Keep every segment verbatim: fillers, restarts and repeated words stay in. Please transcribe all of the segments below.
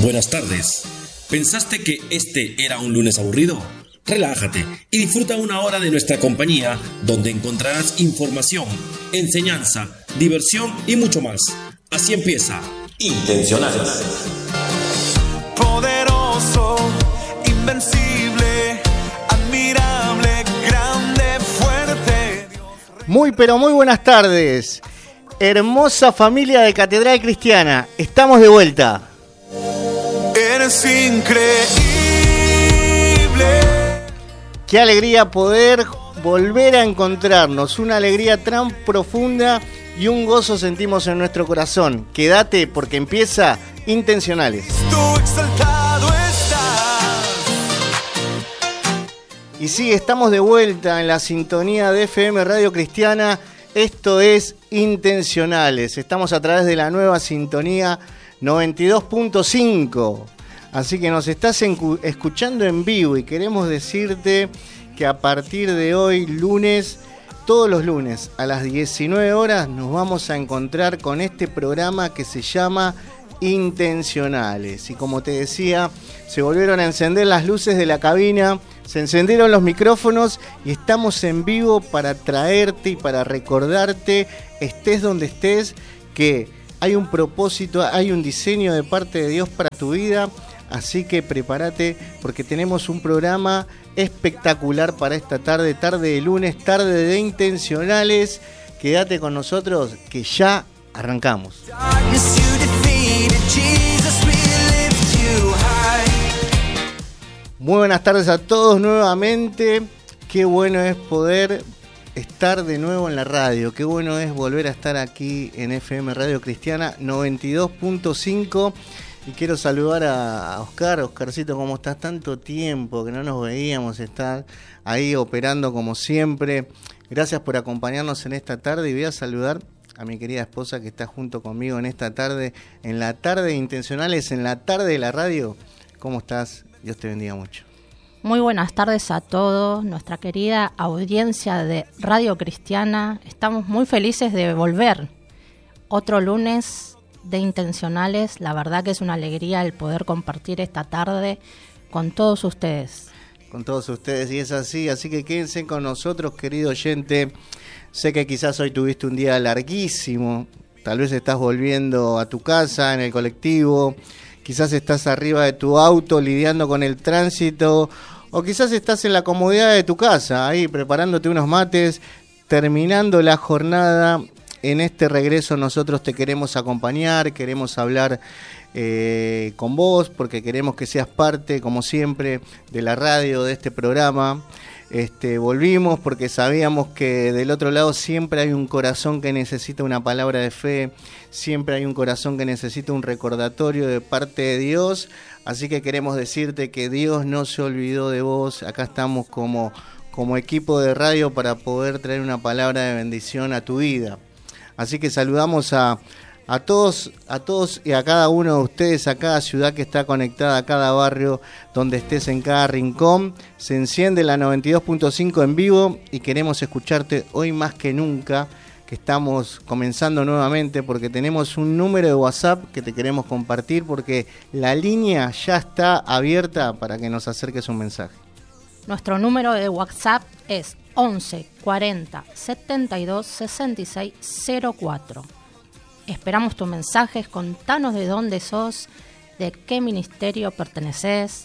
Buenas tardes. ¿Pensaste que este era un lunes aburrido? Relájate y disfruta una hora de nuestra compañía, donde encontrarás información, enseñanza, diversión y mucho más. Así empieza Intencionales. Poderoso, invencible, admirable, grande, fuerte. Muy pero muy buenas tardes. Hermosa familia de Catedral Cristiana. Estamos de vuelta. Eres increíble. Qué alegría poder volver a encontrarnos. Una alegría tan profunda y un gozo sentimos en nuestro corazón. Quédate porque empieza Intencionales. Tú exaltado estás. Y sí, estamos de vuelta en la sintonía de F M Radio Cristiana. Esto es Intencionales. Estamos a través de la nueva sintonía noventa y dos punto cinco. Así que nos estás en, escuchando en vivo y queremos decirte que a partir de hoy, lunes, todos los lunes a las diecinueve horas nos vamos a encontrar con este programa que se llama Intencionales. Y como te decía, se volvieron a encender las luces de la cabina, se encendieron los micrófonos y estamos en vivo para traerte y para recordarte, estés donde estés, que hay un propósito, hay un diseño de parte de Dios para tu vida. Así que prepárate porque tenemos un programa espectacular para esta tarde, tarde de lunes, tarde de Intencionales. Quédate con nosotros que ya arrancamos. Muy buenas tardes a todos nuevamente. Qué bueno es poder estar de nuevo en la radio. Qué bueno es volver a estar aquí en F M Radio Cristiana noventa y dos punto cinco. Y quiero saludar a Oscar. Oscarcito, ¿cómo estás? Tanto tiempo que no nos veíamos, estar ahí operando como siempre. Gracias por acompañarnos en esta tarde y voy a saludar a mi querida esposa que está junto conmigo en esta tarde, en la tarde de Intencionales, en la tarde de la radio. ¿Cómo estás? Dios te bendiga mucho. Muy buenas tardes a todos, nuestra querida audiencia de Radio Cristiana. Estamos muy felices de volver otro lunes de Intencionales. La verdad que es una alegría el poder compartir esta tarde con todos ustedes. Con todos ustedes, y es así, así que quédense con nosotros, querido oyente. Sé que quizás hoy tuviste un día larguísimo, tal vez estás volviendo a tu casa en el colectivo, quizás estás arriba de tu auto lidiando con el tránsito, o quizás estás en la comodidad de tu casa, ahí preparándote unos mates, terminando la jornada. En este regreso nosotros te queremos acompañar, queremos hablar eh, con vos, porque queremos que seas parte, como siempre, de la radio, de este programa. Este, volvimos porque sabíamos que del otro lado siempre hay un corazón que necesita una palabra de fe, siempre hay un corazón que necesita un recordatorio de parte de Dios, así que queremos decirte que Dios no se olvidó de vos. Acá estamos como, como equipo de radio para poder traer una palabra de bendición a tu vida. Así que saludamos a, a todos, a todos y a cada uno de ustedes, a cada ciudad que está conectada, a cada barrio donde estés, en cada rincón. Se enciende la noventa y dos punto cinco en vivo y queremos escucharte hoy más que nunca, que estamos comenzando nuevamente porque tenemos un número de WhatsApp que te queremos compartir porque la línea ya está abierta para que nos acerques un mensaje. Nuestro número de WhatsApp es once cuarenta setenta y dos sesenta y seis cero cuatro. Esperamos tus mensajes, contanos de dónde sos, de qué ministerio perteneces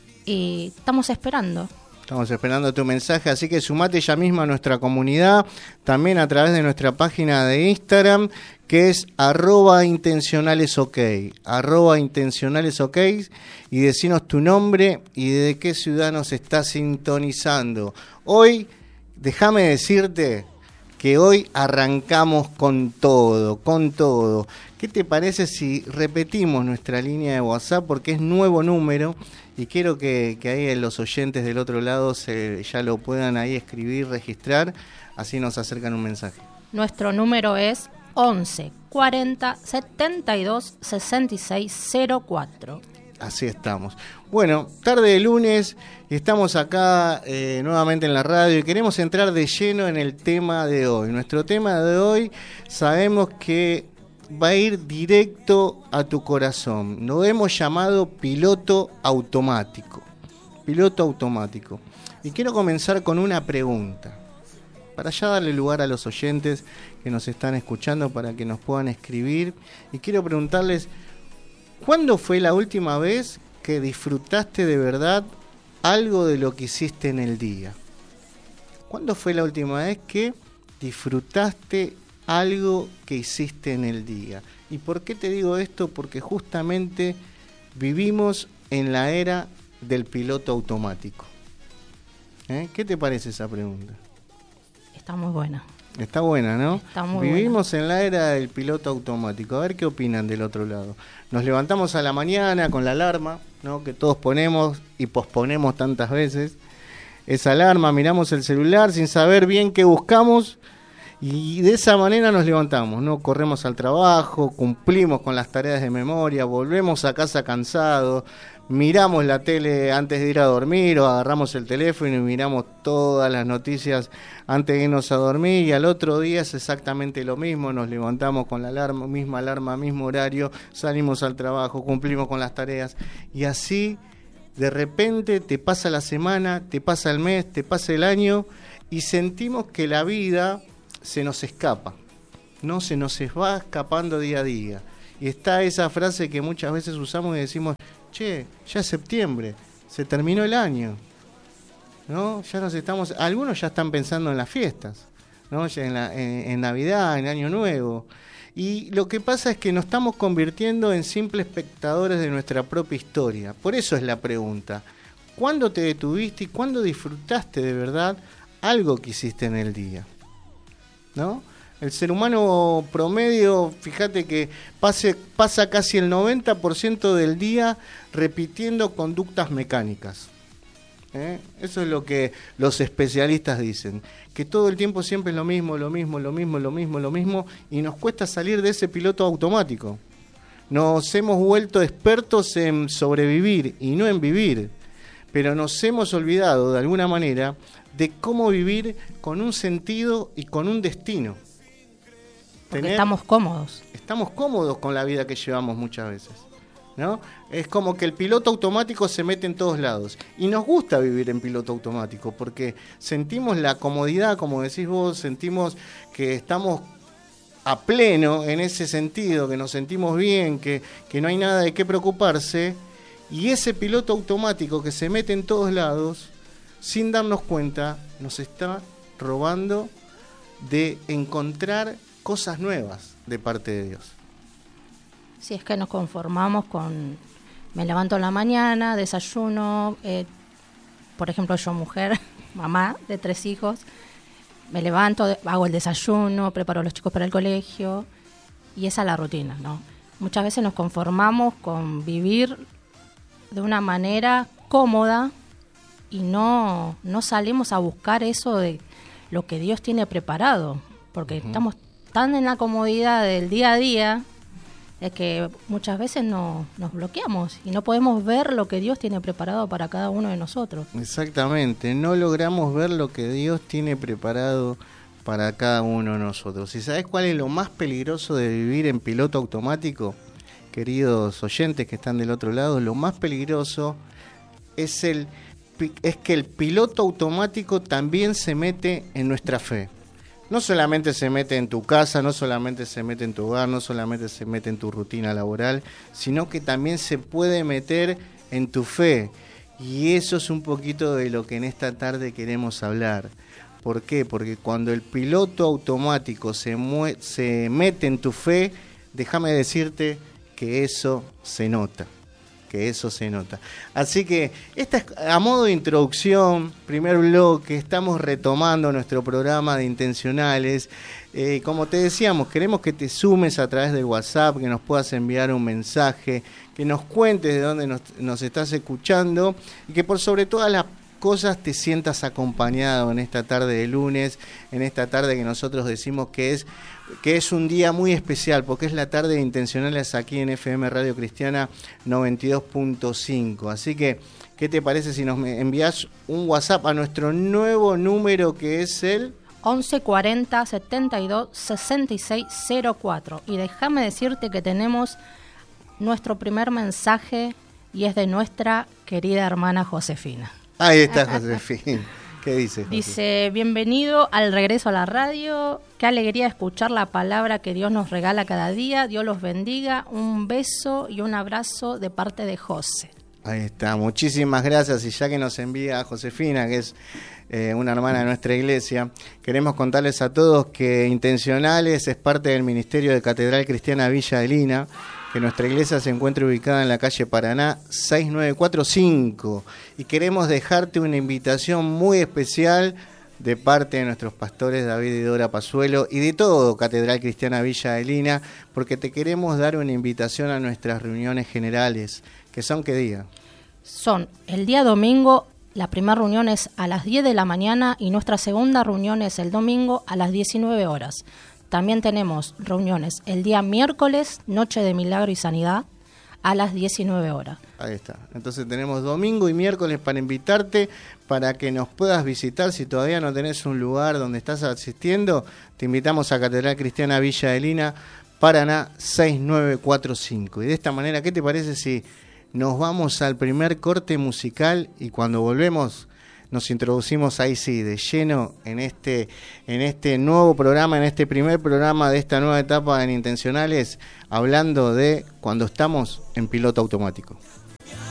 y estamos esperando. Estamos esperando tu mensaje, así que sumate ya mismo a nuestra comunidad, también a través de nuestra página de Instagram, que es arroba intencionalesok, arroba intencionalesok, y decinos tu nombre y de qué ciudad nos estás sintonizando. Hoy, déjame decirte que hoy arrancamos con todo, con todo. ¿Qué te parece si repetimos nuestra línea de WhatsApp? Porque es nuevo número y quiero que, que ahí los oyentes del otro lado se, ya lo puedan ahí escribir, registrar, así nos acercan un mensaje. Nuestro número es once cuarenta setenta y dos sesenta y seis cero cuatro. Así estamos. Bueno, tarde de lunes, estamos acá eh, nuevamente en la radio y queremos entrar de lleno en el tema de hoy. Nuestro tema de hoy, sabemos que va a ir directo a tu corazón. Lo hemos llamado piloto automático. Piloto automático. Y quiero comenzar con una pregunta, para ya darle lugar a los oyentes que nos están escuchando para que nos puedan escribir. Y quiero preguntarles, ¿cuándo fue la última vez que disfrutaste de verdad algo de lo que hiciste en el día? ¿Cuándo fue la última vez que disfrutaste algo que hiciste en el día? ¿Y por qué te digo esto? Porque justamente vivimos en la era del piloto automático. ¿Eh? ¿Qué te parece esa pregunta? Está muy buena. Está buena, ¿no? Está muy Vivimos buena. en la era del piloto automático. A ver qué opinan del otro lado. Nos levantamos a la mañana con la alarma, ¿no? Que todos ponemos y posponemos tantas veces. Esa alarma, miramos el celular sin saber bien qué buscamos y de esa manera nos levantamos, ¿no? Corremos al trabajo, cumplimos con las tareas de memoria, volvemos a casa cansados, miramos la tele antes de ir a dormir o agarramos el teléfono y miramos todas las noticias antes de irnos a dormir, y al otro día es exactamente lo mismo, nos levantamos con la alarma, misma alarma, mismo horario, salimos al trabajo, cumplimos con las tareas y así de repente te pasa la semana, te pasa el mes, te pasa el año y sentimos que la vida se nos escapa, no se nos va escapando día a día. Y está esa frase que muchas veces usamos y decimos, che, ya es septiembre, se terminó el año, ¿no? Ya nos estamos, algunos ya están pensando en las fiestas, ¿no? Ya en, la, en, en Navidad, en Año Nuevo. Y lo que pasa es que nos estamos convirtiendo en simples espectadores de nuestra propia historia. Por eso es la pregunta, ¿cuándo te detuviste y cuándo disfrutaste de verdad algo que hiciste en el día? ¿No? El ser humano promedio, fíjate que pase, pasa casi el noventa por ciento del día repitiendo conductas mecánicas. ¿Eh? Eso es lo que los especialistas dicen, que todo el tiempo siempre es lo mismo, lo mismo, lo mismo, lo mismo, lo mismo, y nos cuesta salir de ese piloto automático. Nos hemos vuelto expertos en sobrevivir y no en vivir, pero nos hemos olvidado de alguna manera de cómo vivir con un sentido y con un destino. Porque Tener, estamos cómodos. Estamos cómodos con la vida que llevamos muchas veces, ¿no? Es como que el piloto automático se mete en todos lados. Y nos gusta vivir en piloto automático porque sentimos la comodidad, como decís vos, sentimos que estamos a pleno en ese sentido, que nos sentimos bien, que, que no hay nada de qué preocuparse. Y ese piloto automático que se mete en todos lados, sin darnos cuenta, nos está robando de encontrar cosas nuevas de parte de Dios. Si es que nos conformamos con, me levanto en la mañana, desayuno, eh, por ejemplo yo mujer, mamá de tres hijos, me levanto, hago el desayuno, preparo a los chicos para el colegio y esa es la rutina, ¿no? Muchas veces nos conformamos con vivir de una manera cómoda y no, no salimos a buscar eso de lo que Dios tiene preparado, porque uh-huh. estamos tan en la comodidad del día a día, es que muchas veces no, nos bloqueamos y no podemos ver lo que Dios tiene preparado para cada uno de nosotros. Exactamente, no logramos ver lo que Dios tiene preparado para cada uno de nosotros. ¿Y sabés cuál es lo más peligroso de vivir en piloto automático? Queridos oyentes que están del otro lado, lo más peligroso es, el, es que el piloto automático también se mete en nuestra fe. No solamente se mete en tu casa, no solamente se mete en tu hogar, no solamente se mete en tu rutina laboral, sino que también se puede meter en tu fe. Y eso es un poquito de lo que en esta tarde queremos hablar. ¿Por qué? Porque cuando el piloto automático se, mue- se mete en tu fe, déjame decirte que eso se nota. que eso se nota. Así que, esta es a modo de introducción, primer bloque, estamos retomando nuestro programa de Intencionales. Eh, como te decíamos, queremos que te sumes a través del WhatsApp, que nos puedas enviar un mensaje, que nos cuentes de dónde nos, nos estás escuchando y que por sobre todas las cosas te sientas acompañado en esta tarde de lunes, en esta tarde que nosotros decimos que es que es un día muy especial, porque es la tarde de Intencionales aquí en F M Radio Cristiana noventa y dos punto cinco. Así que, ¿qué te parece si nos envías un WhatsApp a nuestro nuevo número que es el once cuarenta setenta y dos sesenta y seis cero cuatro. Y déjame decirte que tenemos nuestro primer mensaje y es de nuestra querida hermana Josefina. Ahí está Josefina. ¿Qué dice? José? Dice, bienvenido al regreso a la radio, qué alegría escuchar la palabra que Dios nos regala cada día, Dios los bendiga, un beso y un abrazo de parte de José. Ahí está, muchísimas gracias. Y ya que nos envía Josefina, que es eh, una hermana de nuestra iglesia, queremos contarles a todos que Intencionales es parte del Ministerio de Catedral Cristiana Villa de Lina, que nuestra iglesia se encuentra ubicada en la calle Paraná seis nueve cuatro cinco, y queremos dejarte una invitación muy especial de parte de nuestros pastores David y Dora Pazuelo y de todo Catedral Cristiana Villa de Lina, porque te queremos dar una invitación a nuestras reuniones generales, que son ¿qué día? Son el día domingo, la primera reunión es a las diez de la mañana y nuestra segunda reunión es el domingo a las diecinueve horas. También tenemos reuniones el día miércoles, Noche de Milagro y Sanidad, a las diecinueve horas. Ahí está. Entonces tenemos domingo y miércoles para invitarte, para que nos puedas visitar. Si todavía no tenés un lugar donde estás asistiendo, te invitamos a Catedral Cristiana Villa de Lina, Paraná seis nueve cuatro cinco. Y de esta manera, ¿qué te parece si nos vamos al primer corte musical y cuando volvemos nos introducimos ahí sí, de lleno en este, en este nuevo programa, en este primer programa de esta nueva etapa en Intencionales, hablando de cuando estamos en piloto automático?